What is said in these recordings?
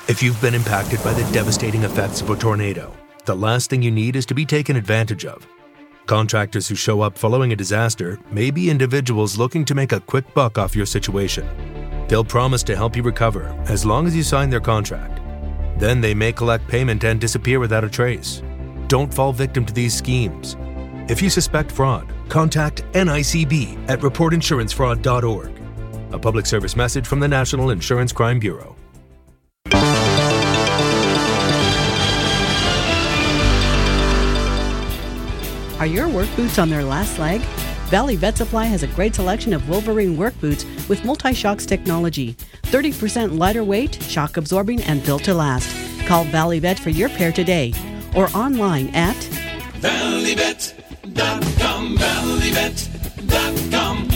If you've been impacted by the devastating effects of a tornado, the last thing you need is to be taken advantage of. Contractors who show up following a disaster may be individuals looking to make a quick buck off your situation. They'll promise to help you recover as long as you sign their contract. Then they may collect payment and disappear without a trace. Don't fall victim to these schemes. If you suspect fraud, contact NICB at reportinsurancefraud.org. A public service message from the National Insurance Crime Bureau. Are your work boots on their last leg? Valley Vet Supply has a great selection of Wolverine work boots with multi-shocks technology. 30% lighter weight, shock absorbing, and built to last. Call Valley Vet for your pair today or online at valleyvet.com, valleyvet.com.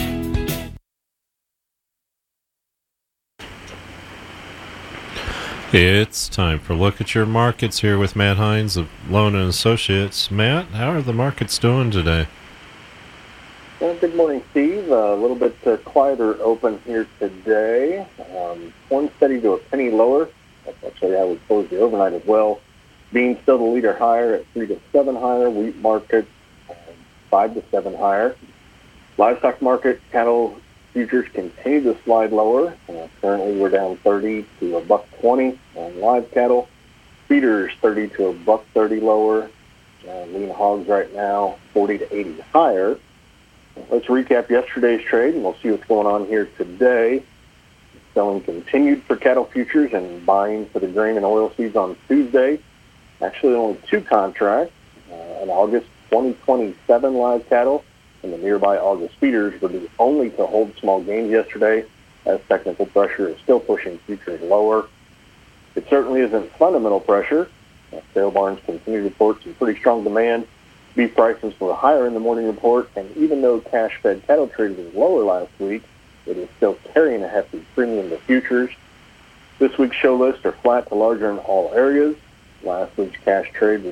It's time for Look at Your Markets here with Matt Hines of Loan & Associates. Matt, how are the markets doing today? Well, good morning, Steve. A little bit quieter open here today. One steady to a penny lower. That's actually how we closed the overnight as well. Bean still the leader higher at 3 to 7 higher. Wheat market 5 to 7 higher. Livestock market, cattle futures continue to slide lower. Currently, we're down 30 to $1.20 on live cattle. Feeders 30 to $1.30 lower. Lean hogs right now 40 to 80 higher. Let's recap yesterday's trade, and we'll see what's going on here today. Selling continued for cattle futures and buying for the grain and oil seeds on Tuesday. Actually, only 2 contracts. In August 2027 live cattle and the nearby August feeders were the only to hold small gains yesterday, as technical pressure is still pushing futures lower. It certainly isn't fundamental pressure. Sale barns continue to report some pretty strong demand. Beef prices were higher in the morning report, and even though cash-fed cattle trade was lower last week, it is still carrying a hefty premium to futures. This week's show lists are flat to larger in all areas. Last week's cash trade was